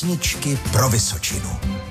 Písničky pro Vysočinu.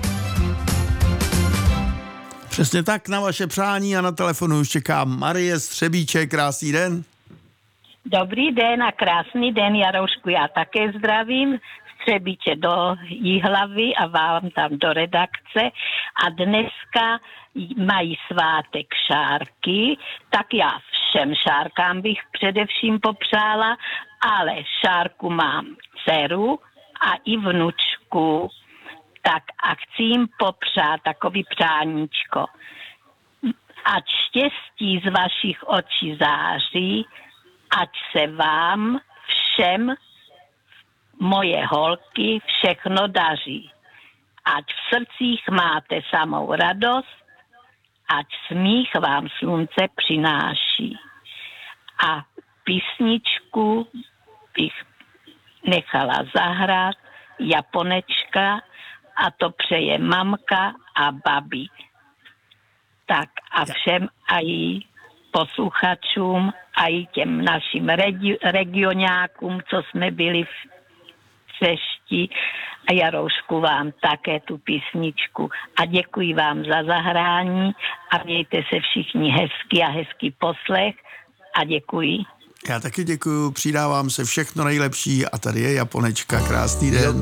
Přesně tak, na vaše přání a na telefonu už čeká Marie z Třebíče. Krásný den. Dobrý den a krásný den, Jaroušku, já také zdravím z Třebíče do Jihlavy a vám tam do redakce. A dneska mají svátek šárky, tak já všem šárkám bych především popřála, ale šárku mám dceru a i vnučku. Tak a chci jim popřát takový přáníčko. Ať štěstí z vašich očí září, ať se vám všem, moje holky, všechno daří. Ať v srdcích máte samou radost, ať smích vám slunce přináší. A písničku bych nechala zahrát Japonečka, a to přeje mamka a babi. Tak a všem i posluchačům a i těm našim regionákům, co jsme byli v Třešti, a Jaroušku vám také tu písničku. A děkuji vám za zahrání a mějte se všichni hezky a hezký poslech a děkuji. Já taky děkuju, přidávám se, všechno nejlepší a tady je Japonečka. Krásný den.